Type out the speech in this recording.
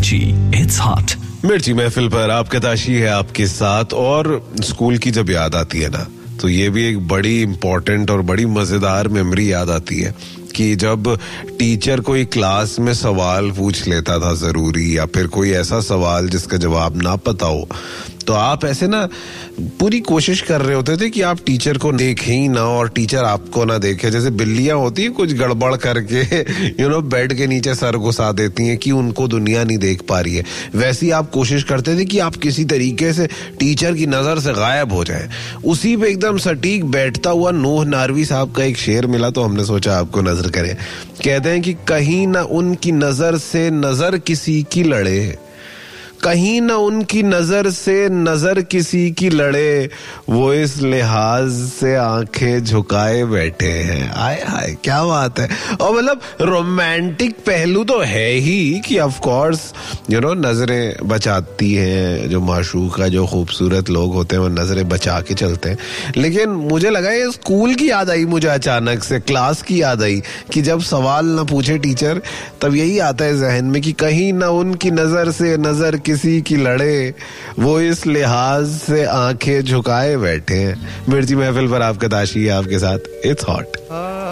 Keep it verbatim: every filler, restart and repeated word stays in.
मिर्ची, it's hot. मिर्ची महफिल पर आपका ताशी है आपके साथ। और स्कूल की जब याद आती है ना, तो ये भी एक बड़ी इंपॉर्टेंट और बड़ी मजेदार मेमोरी याद आती है कि जब टीचर कोई क्लास में सवाल पूछ लेता था जरूरी, या फिर कोई ऐसा सवाल जिसका जवाब ना पता हो, तो आप ऐसे ना पूरी कोशिश कर रहे होते थे कि आप टीचर को देखें ही ना और टीचर आपको ना देखे। जैसे बिल्लियां होती है कुछ गड़बड़ करके यू नो बेड के नीचे सर घुसा देती हैं कि उनको दुनिया नहीं देख पा रही है, वैसी आप कोशिश करते थे कि आप किसी तरीके से टीचर की नजर से गायब हो जाए। उसी पे एकदम सटीक बैठता हुआ नूह नारवी साहब का एक शेर मिला, तो हमने सोचा आपको नजर करें। कहते हैं कि कहीं ना उनकी नजर से नजर किसी की लड़े, कहीं न उनकी नजर से नजर किसी की लड़े, वो इस लिहाज से आंखें झुकाए बैठे हैं। आय हाय क्या बात है। और मतलब रोमांटिक पहलू तो है ही कि ऑफ कोर्स यू नो नजरें बचाती हैं, जो माशूका जो खूबसूरत लोग होते हैं वो नजरें बचा के चलते हैं। लेकिन मुझे लगा ये स्कूल की याद आई, मुझे अचानक से क्लास की याद आई कि जब सवाल ना पूछे टीचर, तब यही आता है जहन में कि कहीं ना उनकी नजर से नजर किसी की लड़े, वो इस लिहाज से आंखें झुकाए बैठे हैं। मिर्ची महफिल पर आपका ताशी है आपके साथ, इट्स हॉट।